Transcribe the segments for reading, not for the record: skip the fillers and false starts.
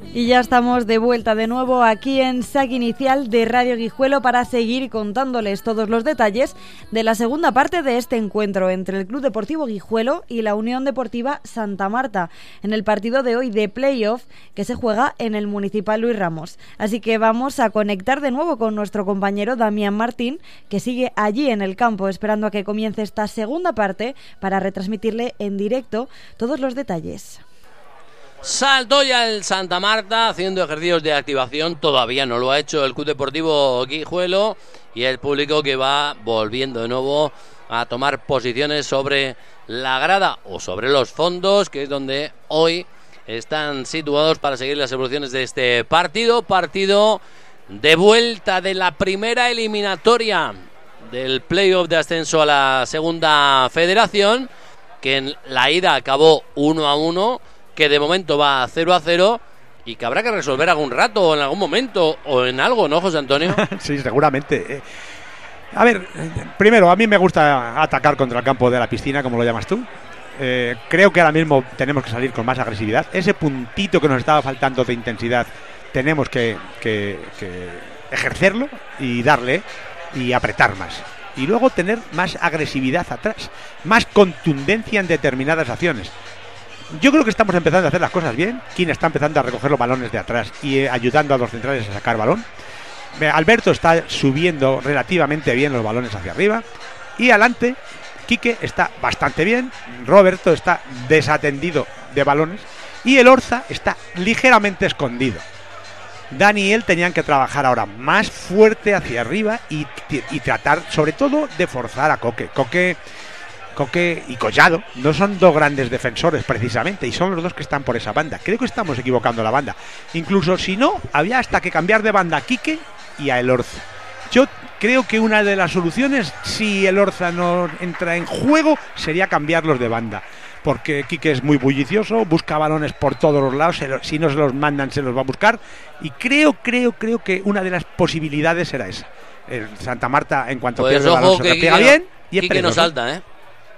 Y ya estamos de vuelta de nuevo aquí en Saque Inicial de Radio Guijuelo para seguir contándoles todos los detalles de la segunda parte de este encuentro entre el Club Deportivo Guijuelo y la Unión Deportiva Santa Marta en el partido de hoy de playoff que se juega en el Municipal Luis Ramos. Así que vamos a conectar de nuevo con nuestro compañero Damián Martín, que sigue allí en el campo esperando a que comience esta segunda parte para retransmitirle en directo todos los detalles. Saltó ya el Santa Marta haciendo ejercicios de activación. Todavía no lo ha hecho el Club Deportivo Guijuelo, y el público que va volviendo de nuevo a tomar posiciones sobre la grada o sobre los fondos, que es donde hoy están situados para seguir las evoluciones de este partido de vuelta de la primera eliminatoria del playoff de ascenso a la segunda federación, que en la ida acabó 1-1, que de momento va 0-0 y que habrá que resolver algún rato o en algún momento o en algo, ¿no, José Antonio? Sí, seguramente. A ver, primero, a mí me gusta atacar contra el campo de la piscina, como lo llamas tú. Creo que ahora mismo tenemos que salir con más agresividad. Ese puntito que nos estaba faltando de intensidad tenemos que ejercerlo y darle y apretar más. Y luego tener más agresividad atrás, más contundencia en determinadas acciones. Yo creo que estamos empezando a hacer las cosas bien. Quien está empezando a recoger los balones de atrás y ayudando a los centrales a sacar balón. Alberto está subiendo relativamente bien los balones hacia arriba. Y adelante, Quique está bastante bien. Roberto está desatendido de balones. Y el Orza está ligeramente escondido. Dani y él tenían que trabajar ahora más fuerte hacia arriba y tratar, sobre todo, de forzar a Coque. Coque y Collado no son dos grandes defensores precisamente, y son los dos que están por esa banda. Creo que estamos equivocando la banda. Incluso si no, había hasta que cambiar de banda a Quique y a Elorza. Yo creo que una de las soluciones, si Elorza no entra en juego, sería cambiarlos de banda. Porque Quique es muy bullicioso, busca balones por todos los lados, si no se los mandan se los va a buscar. Y creo que una de las posibilidades era esa. El Santa Marta, en cuanto pues pierde el balón, se pega bien y es Quique no peligroso. salta, ¿eh?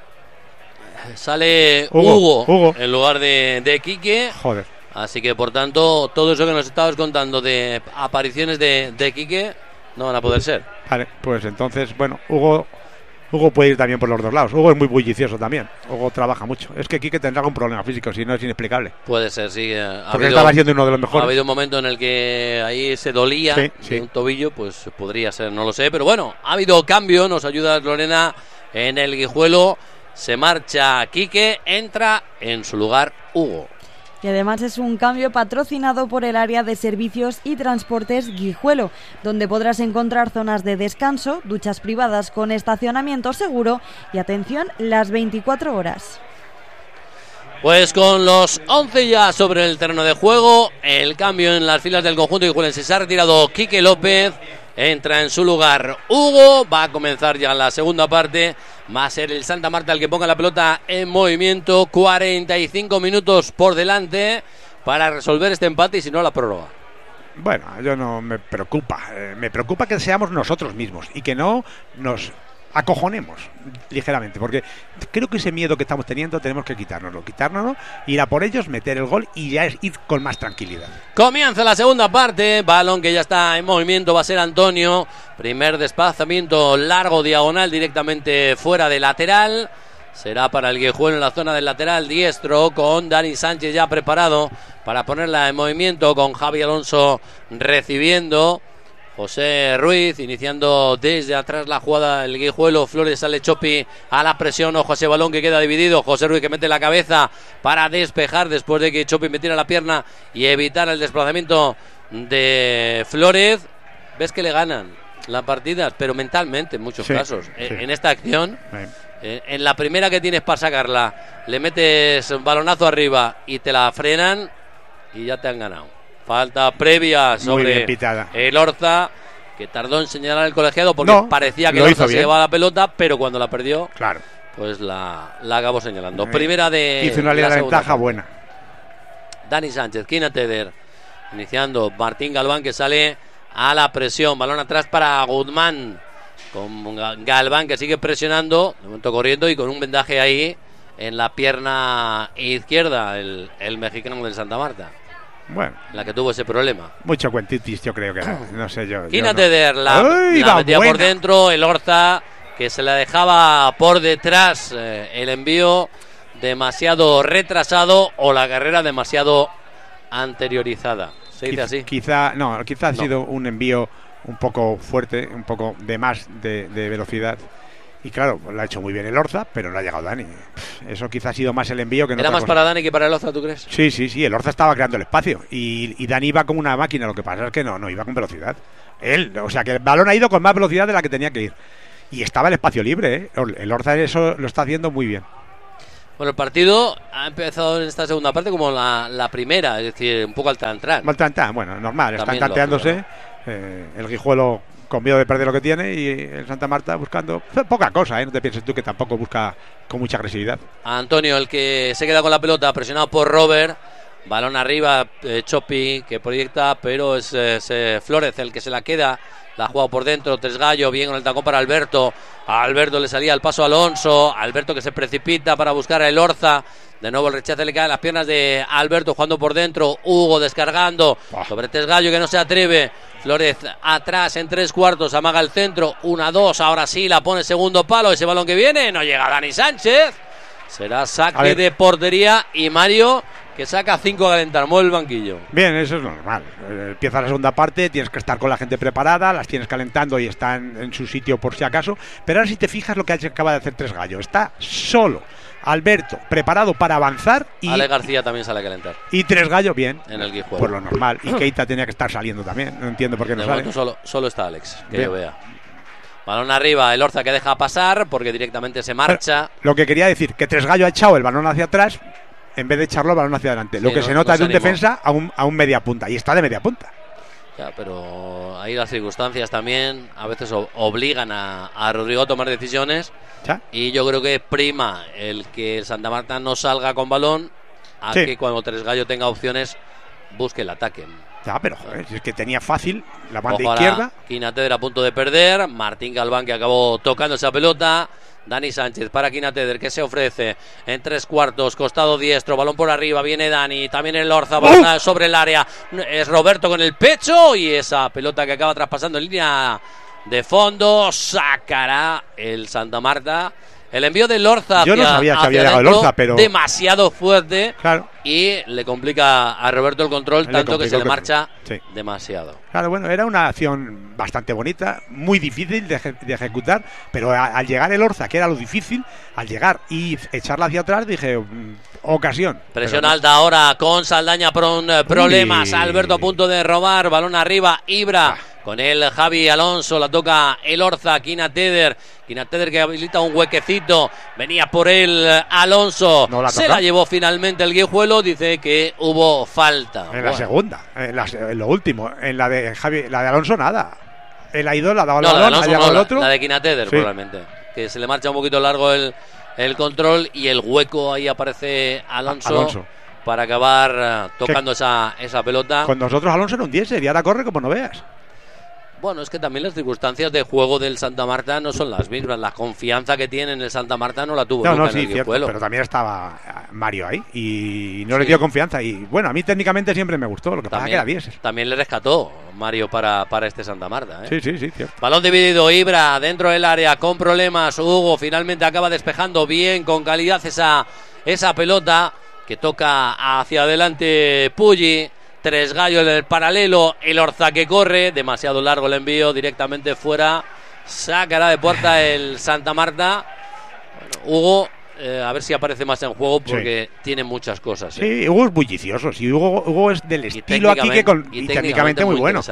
Sale Hugo en lugar de Quique. Joder. Así que, por tanto, todo eso que nos estabas contando de apariciones de Quique no van a poder ser. Vale, pues entonces, bueno, Hugo puede ir también por los dos lados. Hugo es muy bullicioso también. Hugo trabaja mucho. Es que Quique tendrá algún problema físico, si no es inexplicable. Puede ser, sí. Porque estaba siendo uno de los mejores. Ha habido un momento en el que ahí se dolía de un tobillo, pues podría ser, no lo sé. Pero bueno, ha habido cambio. Nos ayuda Lorena en el Guijuelo. Se marcha Quique, entra en su lugar Hugo. Y además es un cambio patrocinado por el área de servicios y transportes Guijuelo, donde podrás encontrar zonas de descanso, duchas privadas con estacionamiento seguro y atención las 24 horas. Pues con los 11 ya sobre el terreno de juego, el cambio en las filas del conjunto guijuelense. Se ha retirado Quique López, entra en su lugar Hugo. Va a comenzar ya la segunda parte. Va a ser el Santa Marta el que ponga la pelota en movimiento. 45 minutos por delante para resolver este empate y si no la prórroga. Bueno, yo no me preocupa. Me preocupa que seamos nosotros mismos y que no nos acojonemos ligeramente, porque creo que ese miedo que estamos teniendo tenemos que quitárnoslo, ir a por ellos, meter el gol y ya es ir con más tranquilidad. Comienza la segunda parte, balón que ya está en movimiento, va a ser Antonio, primer desplazamiento largo, diagonal, directamente fuera de lateral, será para el Guijuelo en la zona del lateral diestro, con Dani Sánchez ya preparado para ponerla en movimiento, con Javi Alonso recibiendo. José Ruiz iniciando desde atrás la jugada del Guijuelo. Flores, sale Chopi a la presión. Ojo a ese balón que queda dividido. José Ruiz que mete la cabeza para despejar después de que Chopi metiera la pierna y evitar el desplazamiento de Flores. Ves que le ganan la partida, pero mentalmente en muchos casos. Sí. En esta acción, en la primera que tienes para sacarla, le metes un balonazo arriba y te la frenan y ya te han ganado. Falta previa sobre el Orza, que tardó en señalar el colegiado porque parecía que el Orza se llevaba la pelota, pero cuando la perdió, pues la acabó señalando. Primera de hizo una línea de ventaja buena. Dani Sánchez, Kina Teder, iniciando. Martín Galván que sale a la presión. Balón atrás para Guzmán, con Galván que sigue presionando, de momento corriendo y con un vendaje ahí en la pierna izquierda, el mexicano del Santa Marta. Bueno, la que tuvo ese problema. Mucho cuentitis, yo creo que era. No sé yo. Quina Teder la metía por dentro, el Orza que se la dejaba por detrás, el envío demasiado retrasado o la carrera demasiado anteriorizada. ¿Se dice así? Quizá ha sido un envío un poco fuerte, un poco de más de velocidad. Y claro, lo ha hecho muy bien el Orza, pero no ha llegado Dani. Eso quizá ha sido más el envío que no. ¿Era más para Dani que para el Orza, tú crees? Sí, el Orza estaba creando el espacio y Dani iba como una máquina, lo que pasa es que no iba con velocidad. O sea que el balón ha ido con más velocidad de la que tenía que ir. Y estaba el espacio libre, ¿eh? El Orza eso lo está haciendo muy bien. Bueno, el partido ha empezado en esta segunda parte como la primera, es decir, un poco al tran-tran. Bueno, normal, están tanteándose. El Guijuelo con miedo de perder lo que tiene y el Santa Marta buscando poca cosa, no te pienses tú que tampoco busca con mucha agresividad. Antonio, el que se queda con la pelota, presionado por Robert, balón arriba, Chopi que proyecta, pero es Flórez el que se la queda, la ha jugado por dentro, Tresgallo, bien con el tacón para Alberto, a Alberto le salía el paso a Alonso, Alberto que se precipita para buscar a el Orza. De nuevo el rechace le cae a las piernas de Alberto jugando por dentro, Hugo descargando sobre Tresgallo que no se atreve, Flórez atrás en 3/4, amaga el centro, 1-2, ahora sí la pone segundo palo, ese balón que viene, no llega Dani Sánchez, será saque de portería y Mario que saca 5 a calentar, mueve el banquillo. Bien, eso es normal, empieza la segunda parte, tienes que estar con la gente preparada, las tienes calentando y están en su sitio por si acaso, pero ahora si te fijas lo que acaba de hacer Tresgallo, está solo Alberto preparado para avanzar y Ale García también sale a calentar. Y Tresgallo bien en el Guijuelo. Por lo normal. Y Keita tenía que estar saliendo también. No entiendo por qué no sale. Solo está Alex, que bien. Yo vea. Balón arriba, el Orza que deja pasar porque directamente se marcha. Pero lo que quería decir, que Tresgallo ha echado el balón hacia atrás en vez de echarlo el balón hacia adelante. Sí, lo que se nota es un defensa a un media punta. Y está de media punta. Ya, pero ahí las circunstancias también a veces obligan a Rodrigo a tomar decisiones. ¿Ya? Y yo creo que prima el que el Santa Marta no salga con balón a que cuando Tresgallo tenga opciones busque el ataque. Ya, pero joder, si es que tenía fácil la banda izquierda. Quina Teder a punto de perder, Martín Galván que acabó tocando esa pelota, Dani Sánchez para Quina Teder que se ofrece en 3/4, costado diestro, balón por arriba, viene Dani, también el Orza, sobre el área, es Roberto con el pecho y esa pelota que acaba traspasando en línea de fondo, sacará el Santa Marta. El envío del Orza yo no sabía que había llegado el Orza, pero demasiado fuerte, claro. Y le complica a Roberto el control, tanto que se le marcha demasiado. Claro, bueno, era una acción bastante bonita, muy difícil de ejecutar, pero al llegar el Orza, que era lo difícil, al llegar y echarla hacia atrás, dije, ocasión. Presión alta ahora con Saldaña, problemas, Alberto a punto de robar, balón arriba, Ibra. Con el Javi Alonso, la toca el Orza, Quina Teder que habilita un huequecito, venía por él Alonso, se la llevó finalmente el Guijuelo, dice que hubo falta. La segunda, en lo último, en la de Javi, la de Alonso nada. Él ha ido, la ha dado el balón, ha llegado el otro. La de Quina Teder probablemente, que se le marcha un poquito largo el control y el hueco, ahí aparece Alonso. Para acabar tocando esa pelota. Con nosotros Alonso era un 10 y ahora corre como no veas. Bueno, es que también las circunstancias de juego del Santa Marta no son las mismas. La confianza que tiene en el Santa Marta no la tuvo nunca en el Guijuelo. Pero también estaba Mario ahí y no le dio confianza. Y bueno, a mí técnicamente siempre me gustó. Lo que pasa es que era 10. También le rescató Mario para este Santa Marta. Sí, cierto. Balón dividido, Ibra dentro del área con problemas. Hugo finalmente acaba despejando bien, con calidad esa pelota que toca hacia adelante Pulli. Tresgallo en el paralelo, el Orza que corre, demasiado largo el envío, directamente fuera, sacará de puerta el Santa Marta. Bueno, Hugo, a ver si aparece más en juego porque tiene muchas cosas. Sí, Hugo es bullicioso, sí, Hugo es del estilo aquí y técnicamente muy bueno.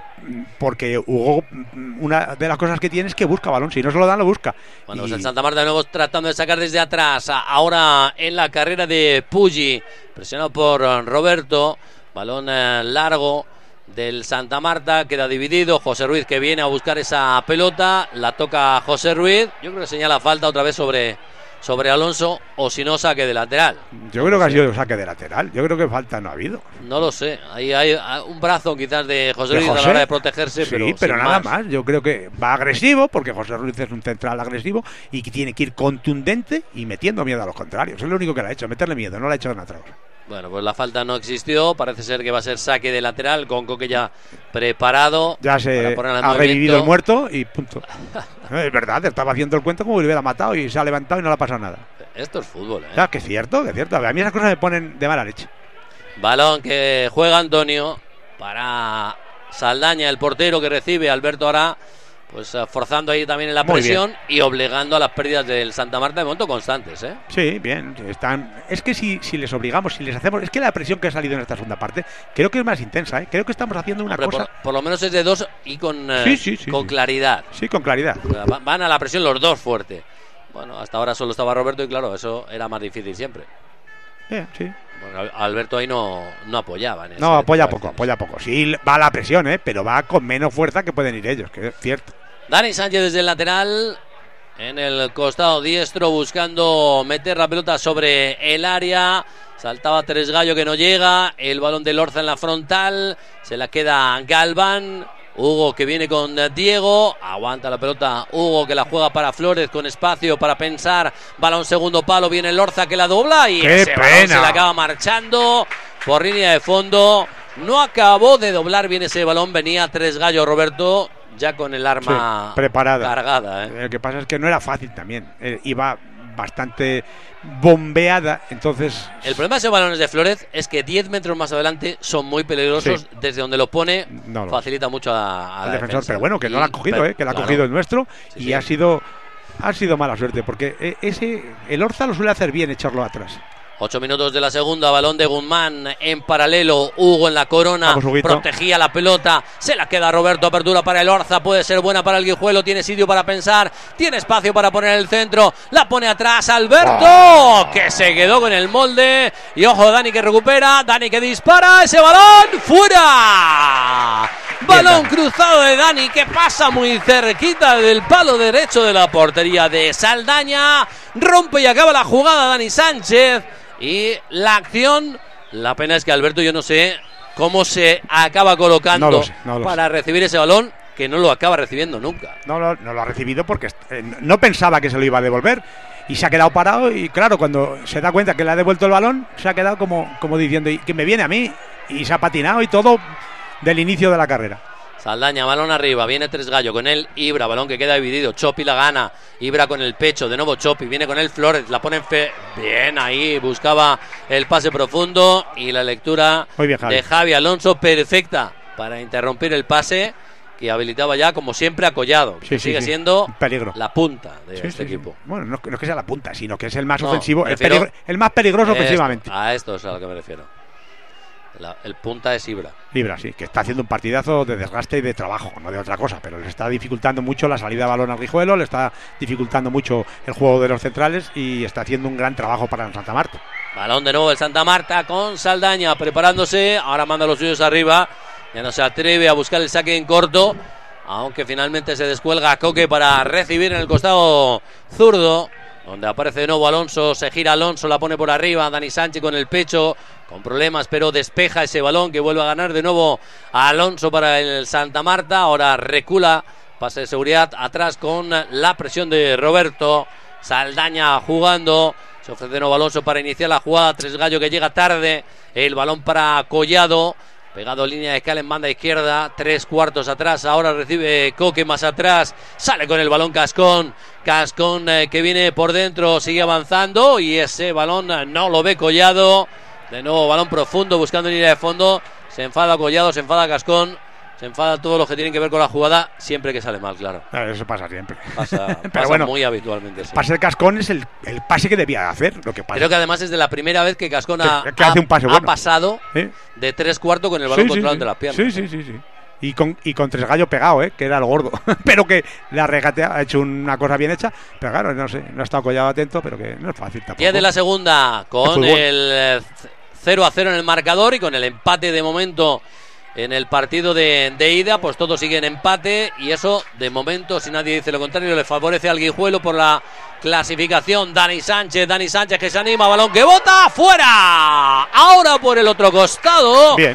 Porque Hugo, una de las cosas que tiene es que busca balón, si no se lo dan lo busca. Bueno, pues el Santa Marta de nuevo tratando de sacar desde atrás, ahora en la carrera de Puggi, presionado por Roberto. Balón largo del Santa Marta, queda dividido. José Ruiz que viene a buscar esa pelota, la toca José Ruiz. Yo creo que señala falta otra vez sobre Alonso, o si no, saque de lateral. Yo creo que ha sido saque de lateral. Yo creo que falta no ha habido. No lo sé. Ahí hay un brazo quizás de José Ruiz a la hora de protegerse, pero nada más. Yo creo que va agresivo, porque José Ruiz es un central agresivo y que tiene que ir contundente y metiendo miedo a los contrarios. Es lo único que le ha hecho, meterle miedo, no le ha hecho nada otra cosa. Bueno, pues la falta no existió. Parece ser que va a ser saque de lateral con Coque ya preparado. Ya se ha revivido el muerto y punto. Es verdad, estaba haciendo el cuento como si lo hubiera matado y se ha levantado y no le ha pasado nada. Esto es fútbol, Ya, que es cierto, que es cierto. A mí esas cosas me ponen de mala leche. Balón que juega Antonio para Saldaña, el portero que recibe. Alberto ahora pues forzando ahí también en la presión y obligando a las pérdidas del Santa Marta de momento constantes, ¿eh? Sí, bien, están. Es que si les obligamos, si les hacemos, es que la presión que ha salido en esta segunda parte creo que es más intensa, ¿eh? Creo que estamos haciendo una cosa. Por lo menos es de dos y con claridad. Sí, con claridad. O sea, van a la presión los dos fuerte. Bueno, hasta ahora solo estaba Roberto y claro, eso era más difícil siempre. Sí. Bueno, Alberto ahí no apoyaba. No, apoya poco. Sí, va a la presión, pero va con menos fuerza que pueden ir ellos, que es cierto. Dani Sánchez desde el lateral, en el costado diestro, buscando meter la pelota sobre el área. Saltaba Tresgallo que no llega. El balón de Lorza en la frontal. Se la queda Galván. Hugo que viene con Diego, aguanta la pelota Hugo que la juega para Flores con espacio para pensar, balón segundo palo, viene Lorza que la dobla y ese balón se la acaba marchando por línea de fondo, no acabó de doblar bien ese balón, venía Tresgallo Roberto ya con el arma preparada, cargada. Lo que pasa es que no era fácil también, iba bastante bombeada, entonces... El problema de esos balones de Flores es que 10 metros más adelante son muy peligrosos, desde donde lo pone facilita mucho a al defensor, pero bueno, que no la ha cogido, que la ha cogido el nuestro y ha sido mala suerte, porque el Orza lo suele hacer bien, echarlo atrás. 8 minutos de la segunda, balón de Guzmán en paralelo, Hugo en la corona, protegía la pelota, se la queda Roberto, apertura para el Orza, puede ser buena para el Guijuelo, tiene sitio para pensar, tiene espacio para poner el centro, la pone atrás Alberto, que se quedó con el molde, y ojo Dani que recupera, Dani que dispara, ese balón, ¡fuera! Balón cruzado de Dani que pasa muy cerquita del palo derecho de la portería de Saldaña, rompe y acaba la jugada Dani Sánchez. Y la acción, la pena es que Alberto yo no sé cómo se acaba colocando no lo sé. Para recibir ese balón, que no lo acaba recibiendo nunca. No lo ha recibido porque no pensaba que se lo iba a devolver y se ha quedado parado y claro, cuando se da cuenta que le ha devuelto el balón, se ha quedado como diciendo que me viene a mí y se ha patinado y todo del inicio de la carrera. Saldaña, balón arriba, viene Tresgallo con él, Ibra, balón que queda dividido, Chopi la gana, Ibra con el pecho, de nuevo Chopi, viene con él Flores, la pone bien ahí, buscaba el pase profundo y la lectura de Javi Alonso perfecta para interrumpir el pase que habilitaba ya como siempre a Collado, que sigue siendo peligro. La punta de este equipo. Bueno, no es que sea la punta, sino que es el más ofensivo, el más peligroso ofensivamente. A esto es a lo que me refiero. El punta es Ibra, sí, que está haciendo un partidazo de desgaste y de trabajo, no de otra cosa, pero le está dificultando mucho la salida de balón al Guijuelo, le está dificultando mucho el juego de los centrales y está haciendo un gran trabajo para el Santa Marta. Balón de nuevo el Santa Marta con Saldaña preparándose, ahora manda a los suyos arriba, ya no se atreve a buscar el saque en corto, aunque finalmente se descuelga Coque para recibir en el costado zurdo, donde aparece de nuevo Alonso, se gira Alonso, la pone por arriba, Dani Sánchez con el pecho, con problemas, pero despeja ese balón que vuelve a ganar de nuevo a Alonso para el Santa Marta, ahora recula, pase de seguridad atrás con la presión de Roberto, Saldaña jugando, se ofrece de nuevo Alonso para iniciar la jugada, Tresgallo que llega tarde, el balón para Collado, pegado línea de escala en banda izquierda, 3/4 atrás, ahora recibe Coque más atrás, sale con el balón Cascón que viene por dentro, sigue avanzando y ese balón no lo ve Collado, de nuevo balón profundo buscando línea de fondo, se enfada Collado, se enfada Cascón, se enfada todo lo que tiene que ver con la jugada, siempre que sale mal, claro. Eso pasa siempre. Pasa bueno, muy habitualmente. Sí. Pase de Cascón es el pase que debía hacer. Lo que pasa. Creo que además es de la primera vez que Cascón ha pasado de 3/4 con el balón controlado entre las piernas. Sí. Y con Tresgallo pegado, que era el gordo. Pero que la regatea, ha hecho una cosa bien hecha. Pero claro, no sé, no ha estado Collado atento, pero que no es fácil tampoco. 10 de la segunda, con el 0-0 en el marcador y con el empate de momento en el partido de ida, pues todo sigue en empate y eso de momento, si nadie dice lo contrario, le favorece al Guijuelo por la clasificación. Dani Sánchez que se anima, balón que bota, fuera, ahora por el otro costado, bien,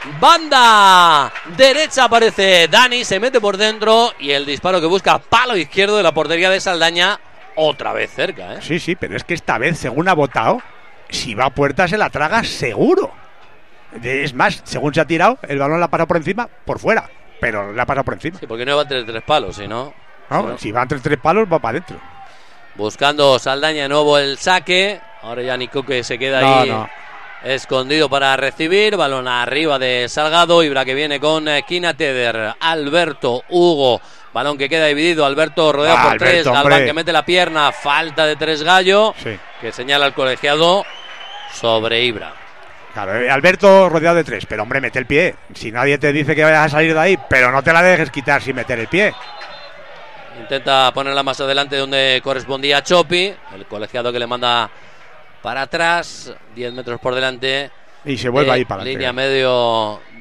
banda derecha aparece Dani, se mete por dentro y el disparo que busca palo izquierdo de la portería de Saldaña, otra vez cerca, Sí, pero es que esta vez según ha votado si va a puerta se la traga seguro. Es más, según se ha tirado, el balón la ha pasado por encima, por fuera, pero la ha pasado por encima. Sí, porque no va entre 3 palos, si no. No, si va entre 3 palos, va para adentro. Buscando Saldaña de nuevo el saque. Ahora ya Nico que se queda ahí escondido para recibir. Balón arriba de Salgado. Ibra que viene con Kina Teder. Alberto, Hugo. Balón que queda dividido. Alberto rodeado por 3. Galván que mete la pierna. Falta de 3 Gallo. Sí. Que señala el colegiado sobre Ibra. Claro, Alberto rodeado de 3. Pero hombre, mete el pie. Si nadie te dice que vayas a salir de ahí, pero no te la dejes quitar sin meter el pie. Intenta ponerla más adelante donde correspondía Chopi. El colegiado que le manda para atrás. 10 metros por delante. Y se vuelve ahí para línea medio